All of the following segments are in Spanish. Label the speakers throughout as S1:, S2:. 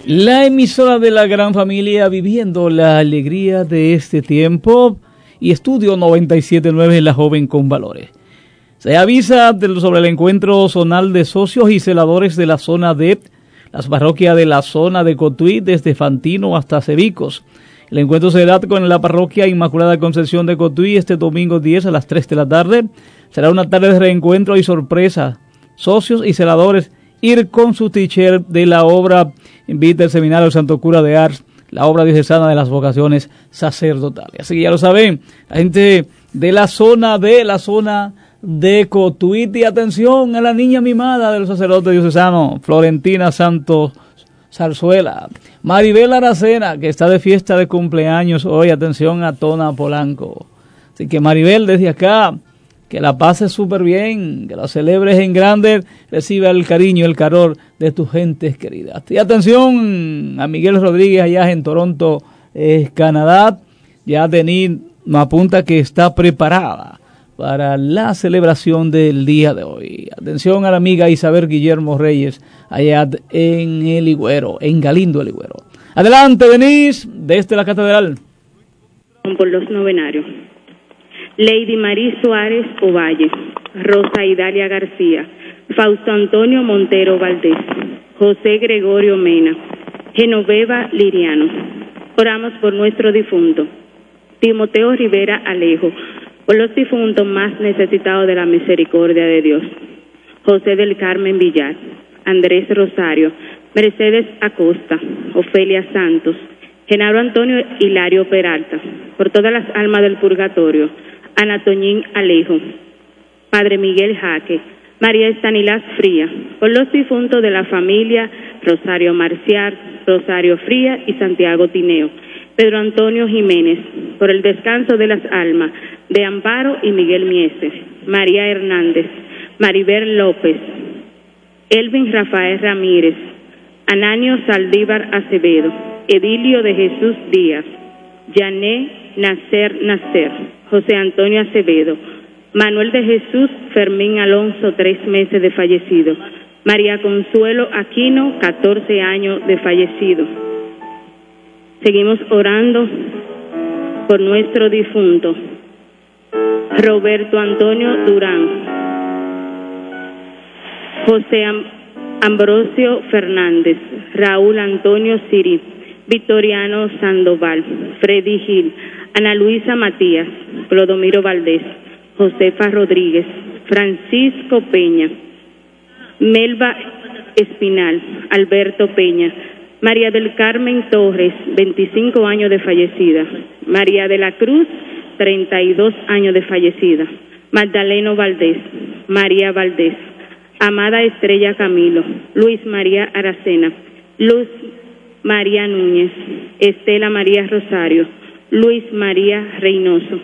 S1: La emisora de la gran familia, viviendo la alegría de este tiempo, y Estudio 97.9, la joven con valores. Se avisa sobre el encuentro zonal de socios y celadores de la zona de las parroquias de la zona de Cotuí, desde Fantino hasta Cebicos. El encuentro se dará con la parroquia Inmaculada Concepción de Cotuí este domingo 10 a las 3 de la tarde. Será una tarde de reencuentro y sorpresa. Socios y celadores ir con su teacher de la obra Invita el Seminario Santo Cura de Ars, la obra diocesana de las vocaciones sacerdotales. Así que ya lo saben, la gente de la zona de Cotuí, y atención a la niña mimada de los sacerdotes diocesanos, Florentina Santos Zarzuela, Maribel Aracena, que está de fiesta de cumpleaños hoy, atención a Tona Polanco. Así que Maribel, desde acá, que la pases súper bien, que la celebres en grande, reciba el cariño, el calor de tus gentes queridas. Y atención a Miguel Rodríguez allá en Toronto, Canadá. Ya Denis nos apunta que está preparada para la celebración del día de hoy. Atención a la amiga Isabel Guillermo Reyes allá en El Higüero, en Galindo El Higüero. Adelante, Denis, desde la catedral.
S2: Por los novenarios. Lady Marí Suárez Ovalle, Rosa Idalia García, Fausto Antonio Montero Valdés, José Gregorio Mena, Genoveva Liriano. Oramos por nuestro difunto, Timoteo Rivera Alejo, por los difuntos más necesitados de la misericordia de Dios, José del Carmen Villar, Andrés Rosario, Mercedes Acosta, Ofelia Santos, Genaro Antonio Hilario Peralta, por todas las almas del purgatorio, Ana Toñín Alejo, Padre Miguel Jaque, María Estanilás Fría, por los difuntos de la familia Rosario Marcial, Rosario Fría y Santiago Tineo, Pedro Antonio Jiménez, por el descanso de las almas de Amparo y Miguel Mieses, María Hernández, Maribel López, Elvin Rafael Ramírez, Ananio Saldívar Acevedo, Edilio de Jesús Díaz, Yané Nacer, José Antonio Acevedo, Manuel de Jesús Fermín Alonso, 3 meses de fallecido, María Consuelo Aquino, 14 años de fallecido. Seguimos orando por nuestro difunto, Roberto Antonio Durán, José Ambrosio Fernández, Raúl Antonio Siri, Victoriano Sandoval, Freddy Gil, Ana Luisa Matías, Clodomiro Valdés, Josefa Rodríguez, Francisco Peña, Melba Espinal, Alberto Peña, María del Carmen Torres, 25 años de fallecida, María de la Cruz, 32 años de fallecida, Magdaleno Valdés, María Valdés, Amada Estrella Camilo, Luis María Aracena, Luz María Núñez, Estela María Rosario, Luis María Reynoso.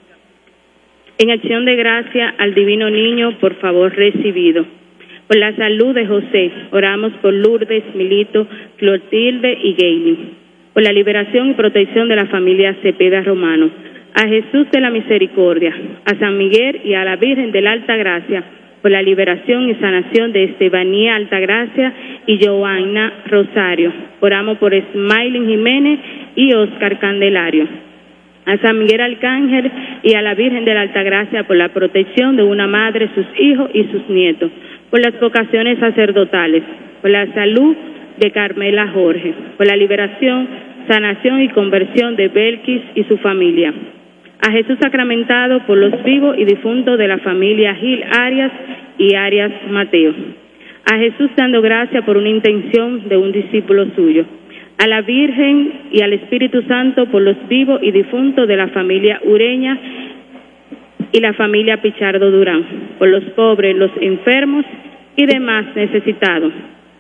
S2: En acción de gracia al Divino Niño, por favor recibido. Por la salud de José, oramos por Lourdes, Milito, Clotilde y Gailey. Por la liberación y protección de la familia Cepeda Romano. A Jesús de la Misericordia, a San Miguel y a la Virgen de la Alta Gracia, por la liberación y sanación de Estebanía Altagracia y Joanna Rosario. Oramos por Smiling Jiménez y Oscar Candelario. A San Miguel Arcángel y a la Virgen de la Altagracia por la protección de una madre, sus hijos y sus nietos. Por las vocaciones sacerdotales. Por la salud de Carmela Jorge. Por la liberación, sanación y conversión de Belkis y su familia. A Jesús sacramentado por los vivos y difuntos de la familia Gil Arias y Arias Mateo. A Jesús dando gracia por una intención de un discípulo suyo. A la Virgen y al Espíritu Santo por los vivos y difuntos de la familia Ureña y la familia Pichardo Durán. Por los pobres, los enfermos y demás necesitados.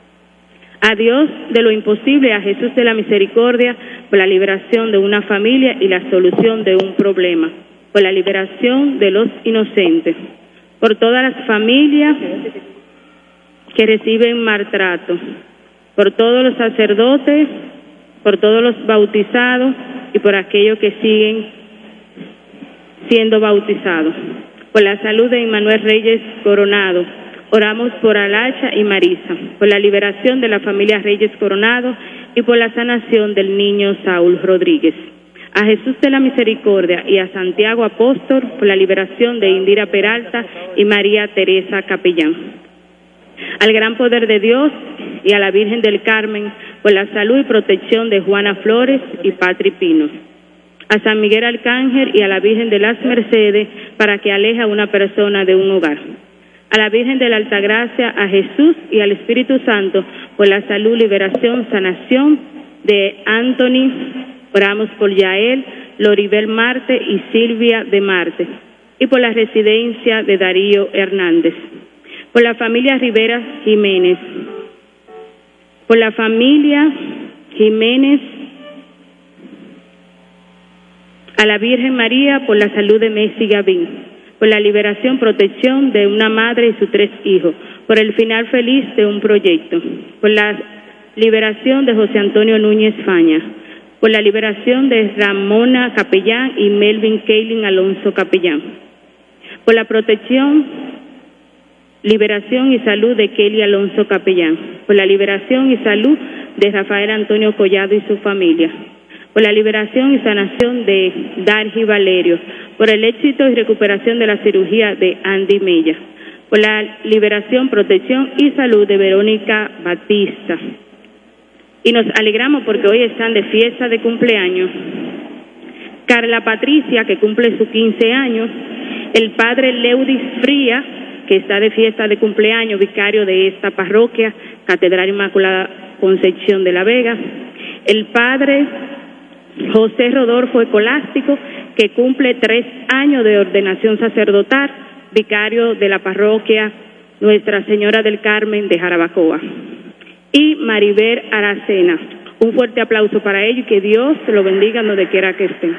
S2: A Dios de lo imposible, a Jesús de la Misericordia, por la liberación de una familia y la solución de un problema, por la liberación de los inocentes, por todas las familias que reciben maltrato, por todos los sacerdotes, por todos los bautizados y por aquellos que siguen siendo bautizados, por la salud de Emmanuel Reyes Coronado. Oramos por Alacha y Marisa, por la liberación de la familia Reyes Coronado y por la sanación del niño Saúl Rodríguez. A Jesús de la Misericordia y a Santiago Apóstol por la liberación de Indira Peralta y María Teresa Capellán. Al gran poder de Dios y a la Virgen del Carmen por la salud y protección de Juana Flores y Patri Pinos. A San Miguel Arcángel y a la Virgen de las Mercedes para que aleje a una persona de un hogar. A la Virgen de la Altagracia, a Jesús y al Espíritu Santo por la salud, liberación, sanación de Anthony. Oramos por Yael, Loribel Marte y Silvia de Marte, y por la residencia de Darío Hernández. Por la familia Rivera Jiménez, por la familia Jiménez, a la Virgen María por la salud de Messi Gavín, por la liberación, protección de una madre y sus 3 hijos, por el final feliz de un proyecto, por la liberación de José Antonio Núñez Faña, por la liberación de Ramona Capellán y Melvin Keilin Alonso Capellán, por la protección, liberación y salud de Kelly Alonso Capellán, por la liberación y salud de Rafael Antonio Collado y su familia, por la liberación y sanación de Dargy Valerio, por el éxito y recuperación de la cirugía de Andy Mella, por la liberación, protección y salud de Verónica Batista. Y nos alegramos porque hoy están de fiesta de cumpleaños Carla Patricia, que cumple sus 15 años, el padre Leudis Fría, que está de fiesta de cumpleaños, vicario de esta parroquia, Catedral Inmaculada Concepción de la Vega, el padre José Rodolfo Escolástico, que cumple 3 años de ordenación sacerdotal, vicario de la parroquia Nuestra Señora del Carmen de Jarabacoa, y Maribel Aracena. Un fuerte aplauso para ellos y que Dios lo bendiga donde quiera que estén.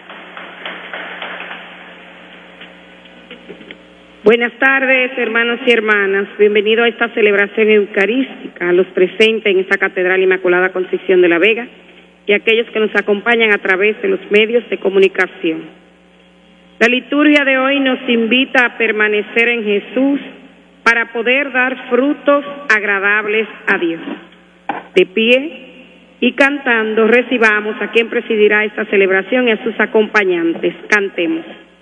S3: Buenas tardes, hermanos y hermanas. Bienvenidos a esta celebración eucarística, a los presentes en esta Catedral Inmaculada Concepción de la Vega y a aquellos que nos acompañan a través de los medios de comunicación. La liturgia de hoy nos invita a permanecer en Jesús para poder dar frutos agradables a Dios. De pie y cantando recibamos a quien presidirá esta celebración y a sus acompañantes. Cantemos.